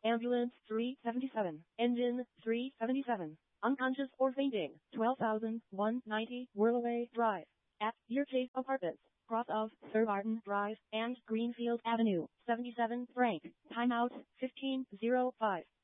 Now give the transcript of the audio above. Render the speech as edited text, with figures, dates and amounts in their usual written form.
Ambulance 377. Engine 377. Unconscious or fainting. 12,190 Whirlaway Drive. At Yearchase Apartments. Cross of Sir Martin Drive and Greenfield Avenue. 77 Frank. Timeout 15:05.